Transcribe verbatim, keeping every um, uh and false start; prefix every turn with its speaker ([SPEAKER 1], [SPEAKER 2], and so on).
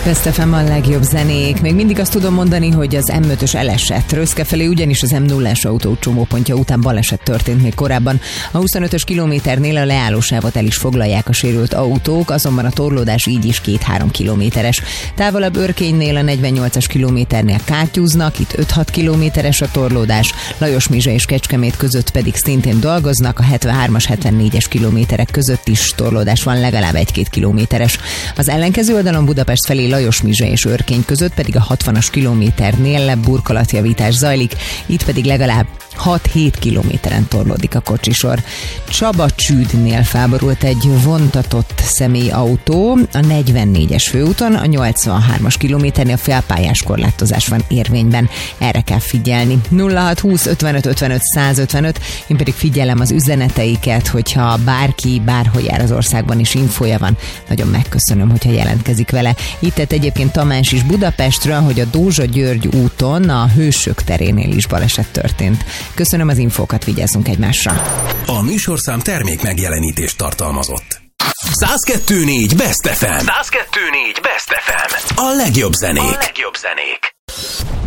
[SPEAKER 1] Best ef em a legjobb zenék. Még mindig azt tudom mondani, hogy az em ötös elesett. Röszke felé ugyanis az em nullás autó csomópontja után baleset történt még korábban. A huszonötös kilométernél a leállósávot el is foglalják a sérült autók, azonban a torlódás így is két-három kilométeres. Távolabb Örkénynél a negyvennyolcas kilométernél kátyúznak, itt öt-hat kilométeres a torlódás. Lajosmizsa és Kecskemét között pedig szintén dolgoznak, a hetvenhármas, hetvennégyes kilométerek között is torlódás van, legalább egy-két kilométeres. Az ellenkező oldalon Budapest felé Lajosmizsa és Örkény között pedig a hatvanas kilométernél burkolatjavítás zajlik, itt pedig legalább hat-hét kilométeren torlódik a kocsisor. Csaba-Csűdnél felborult egy vontatott személyautó a negyvennégyes főúton, a nyolcvanhármas kilométernél félpályás korlátozás van érvényben. Erre kell figyelni. nulla hat húsz ötvenöt ötvenöt száz ötvenöt, én pedig figyelem az üzeneteiket, hogyha bárki bárhol jár az országban is infója van, nagyon megköszönöm, hogyha jelentkezik vele. Itt tett egyébként Tamás is Budapestről, hogy a Dózsa-György úton a Hősök terénél is baleset történt. Köszönöm az infókat, vigyázzunk egymásra.
[SPEAKER 2] A műsorszám termék megjelenítést tartalmazott. száz kettő négy Best ef em. száz kettő négy Best ef em. A legjobb zenék. A legjobb zenék.